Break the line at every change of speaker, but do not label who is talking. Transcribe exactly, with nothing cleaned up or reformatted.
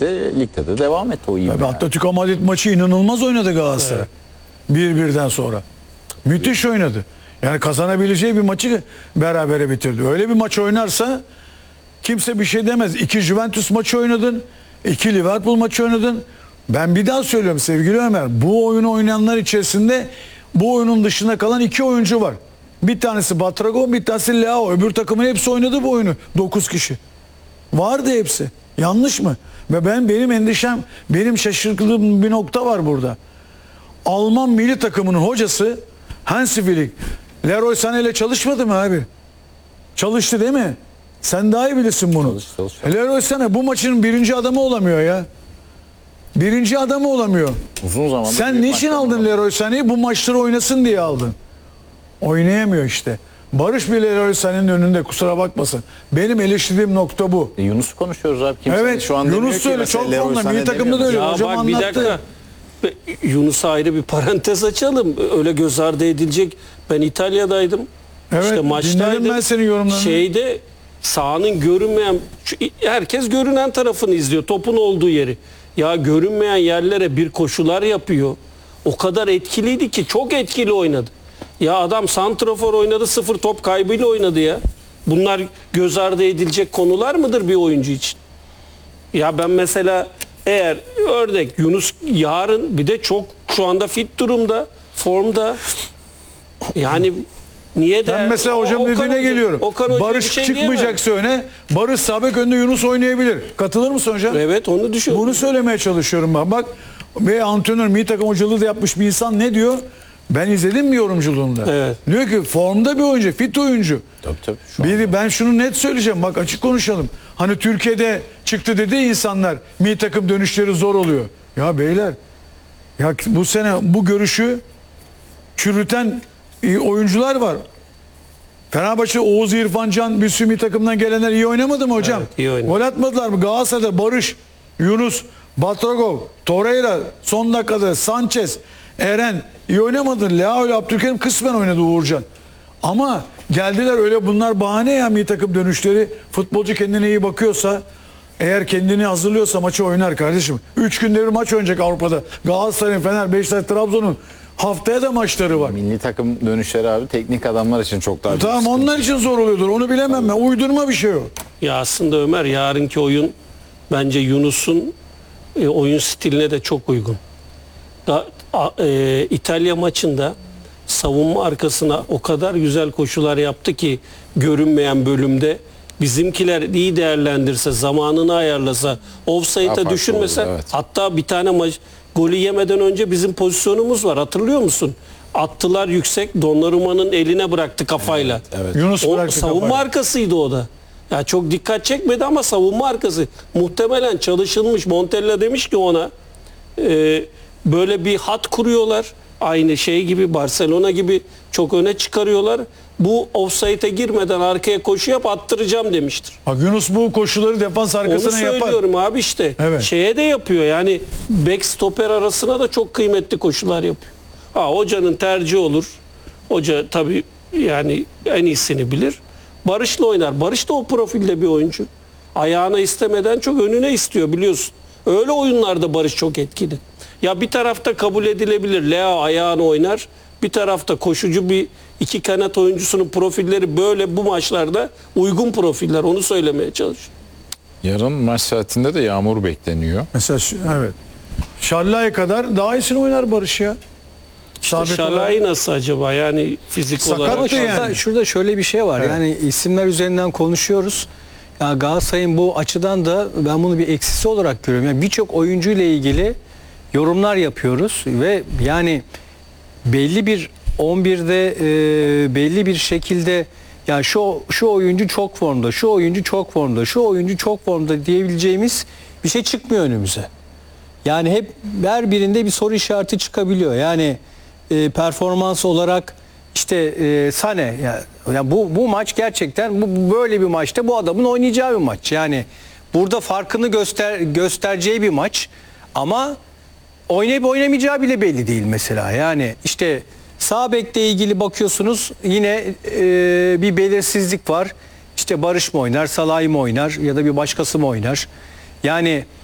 de ligde de devam etti o iyi.
Yani. Atletico Madrid maçı inanılmaz oynadı Galatasaray. Evet. bir birden sonra. Müthiş oynadı. Yani kazanabileceği bir maçı berabere bitirdi. Öyle bir maç oynarsa kimse bir şey demez. İki Juventus maçı oynadın. iki Liverpool maçı oynadın. Ben bir daha söylüyorum sevgili Ömer. Bu oyunu oynayanlar içerisinde bu oyunun dışında kalan iki oyuncu var. Bir tanesi Batragon, bir tanesi Leao. Öbür takımın hepsi oynadı bu oyunu. dokuz kişi. Vardı hepsi. Yanlış mı? Ve ben benim endişem, benim şaşırdığım bir nokta var burada. Alman milli takımının hocası Hansi Flick, Leroy Sané ile çalışmadı mı abi? Çalıştı değil mi? Sen daha iyi bilirsin bunu. Çalış, çalış, çalış. Leroy Sané bu maçın birinci adamı olamıyor ya. Birinci adamı olamıyor.
Uzun zamandır.
Sen niçin aldın Leroy Sané'yi? Bu maçları oynasın diye aldın. Oynayamıyor işte. Barış bile Leroy Sané'nin önünde, kusura bakmasın. Benim eleştirdiğim nokta bu.
E, Yunus konuşuyoruz abi. Kimse
evet.
Şu an
Yunus öyle çok formda. Milli takımda da öyle.
Ya
Hocam
bak
anlattı.
bir dakika. Yunus'a ayrı bir parantez açalım. Öyle göz ardı edilecek. Ben İtalya'daydım.
Evet,
işte maçtaydım.
Ben senin yorumlarını.
Şeyde sahanın görünmeyen, herkes görünen tarafını izliyor. Topun olduğu yeri. Ya görünmeyen yerlere bir koşular yapıyor. O kadar etkiliydi ki çok etkili oynadı. Ya adam santrafor oynadı, sıfır top kaybıyla oynadı ya. Bunlar göz ardı edilecek konular mıdır bir oyuncu için? Ya ben mesela eğer örnek Yunus yarın bir de çok şu anda fit durumda, formda. Yani niye de
ben mesela hocam dediğine geliyorum. Barış şey çıkmayacaksa öne, Barış sabek önde, Yunus oynayabilir. Katılır mısın hocam?
Evet, onu düşünüyorum.
Bunu söylemeye çalışıyorum ben. Bak ve antrenör, milli takım hocalığı da yapmış bir insan ne diyor? Ben izledim mi yorumculuğunda?
Evet.
Diyor ki formda bir oyuncu, fit oyuncu.
Tabii tabii.
Biri, ben şunu net söyleyeceğim, bak açık konuşalım. Hani Türkiye'de çıktı dedi insanlar, milli takım dönüşleri zor oluyor. Ya beyler, ya bu sene bu görüşü çürüten oyuncular var. Fenerbahçe, Oğuz, İrfan Can, bir sürü milli takımdan gelenler iyi oynamadı mı hocam?
Evet, iyi oynadı.
Gol atmadılar mı? Galatasaray'da Barış, Yunus, Batragov, Torreira, son dakikada Sanchez, Eren iyi oynamadı. Leao ile Abdülkerim kısmen oynadı Uğurcan. Ama geldiler, öyle bunlar bahane ya milli takım dönüşleri. Futbolcu kendine iyi bakıyorsa, eğer kendini hazırlıyorsa maçı oynar kardeşim. Üç günde bir maç oynayacak Avrupa'da. Galatasaray'ın, Fener, Beşiktaş, Trabzon'un haftaya da maçları var.
Milli takım dönüşleri abi teknik adamlar için çok daha.
Tamam, onlar için zor oluyordur. Onu bilemem ben. Uydurma bir şey o.
Ya aslında Ömer, yarınki oyun bence Yunus'un e, oyun stiline de çok uygun. Da, a, e, İtalya maçında savunma arkasına o kadar güzel koşular yaptı ki görünmeyen bölümde bizimkiler iyi değerlendirse, zamanını ayarlasa, offside'a düşürmese,
evet.
Hatta bir tane maç golü yemeden önce bizim pozisyonumuz var, hatırlıyor musun? Attılar yüksek, Donnarumma'nın eline bıraktı kafayla.
Evet, evet.
Yunus
O,
bıraktı
savunma
kafayı.
arkasıydı o da. Ya çok dikkat çekmedi ama savunma arkası. Muhtemelen çalışılmış. Montella demiş ki ona e, böyle bir hat kuruyorlar. Aynı şey gibi, Barcelona gibi çok öne çıkarıyorlar. Bu offside'e girmeden arkaya koşu yap, attıracağım demiştir.
Bak Yunus bu koşuları defans arkasına
Onu
yapar.
söylüyorum abi işte.
Evet.
Şeye de yapıyor yani, back stoper arasına da çok kıymetli koşular yapıyor. Ha, hocanın tercihi olur. Hoca tabii yani en iyisini bilir. Barış'la oynar. Barış da o profilde bir oyuncu. Ayağına istemeden çok önüne istiyor, biliyorsun. Öyle oyunlarda Barış çok etkili. Ya bir tarafta kabul edilebilir, Leao ayağını oynar. Bir tarafta koşucu bir iki kanat oyuncusunun profilleri böyle bu maçlarda uygun profiller. Onu söylemeye çalışıyorum.
Yarın maç saatinde de yağmur bekleniyor.
Mesela şu- evet. Şallay kadar daha iyisini oynar Barış ya.
İşte Şalay nasıl acaba, yani fizik
Sakat
olarak?
da
Şurada,
yani.
şurada şöyle bir şey var.
Evet.
Yani isimler üzerinden konuşuyoruz. Yani Galatasaray'ın bu açıdan da ben bunu bir eksisi olarak görüyorum. Yani birçok oyuncu ile ilgili yorumlar yapıyoruz ve yani belli bir on birde e, belli bir şekilde ya şu şu oyuncu çok formda, şu oyuncu çok formda, şu oyuncu çok formda diyebileceğimiz bir şey çıkmıyor önümüze. Yani hep her birinde bir soru işareti çıkabiliyor. Yani e, performans olarak işte e, Sané yani, yani bu bu maç gerçekten bu böyle bir maçta bu adamın oynayacağı bir maç. Yani burada farkını göster göstereceği bir maç ama oynayıp oynamayacağı bile belli değil mesela. Yani işte sağ bekle ilgili bakıyorsunuz, yine e, bir belirsizlik var. İşte Barış mı oynar, Salah'ı mı oynar ya da bir başkası mı oynar? Yani